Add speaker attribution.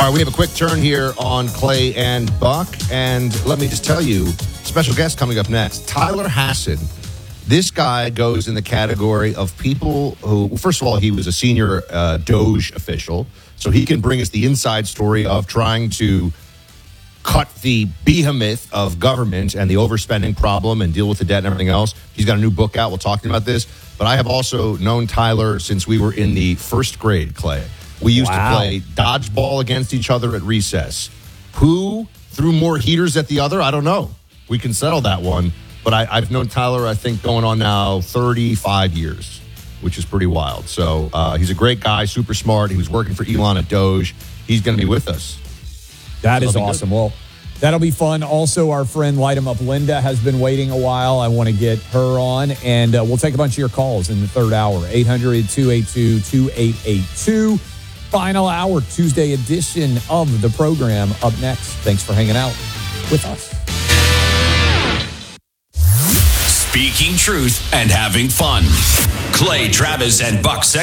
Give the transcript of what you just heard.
Speaker 1: All right, we have a quick turn here on Clay and Buck. And let me just tell you, special guest coming up next, Tyler Hasson. This guy goes in the category of people who, first of all, he was a senior Doge official. So he can bring us the inside story of trying to cut the behemoth of government and the overspending problem and deal with the debt and everything else. He's got a new book out. We'll talk about this. But I have also known Tyler since we were in the first grade, Clay. We used to play dodgeball against each other at recess. Who threw more heaters at the other? I don't know. We can settle that one. But I've known Tyler, I think, going on now 35 years, which is pretty wild. So he's a great guy, super smart. He was working for Elon at Doge. He's going to be with us.
Speaker 2: That is awesome. Well, that'll be fun. Also, our friend Light 'em Up Linda has been waiting a while. I want to get her on, and we'll take a bunch of your calls in the third hour. 800-282-2882. Final hour, Tuesday edition of the program up next. Thanks for hanging out with us.
Speaker 3: Speaking truth and having fun. Clay Travis and Buck